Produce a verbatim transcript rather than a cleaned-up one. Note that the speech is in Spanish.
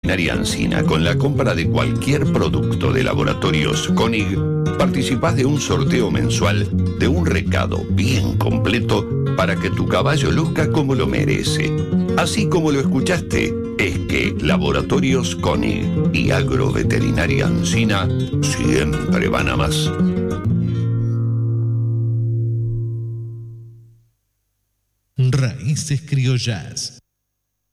Veterinaria Ancina, con la compra de cualquier producto de Laboratorios Koenig, participás de un sorteo mensual de un recado bien completo para que tu caballo luzca como lo merece. Así como lo escuchaste, es que Laboratorios Koenig y Agroveterinaria Ancina siempre van a más. Raíces criollas.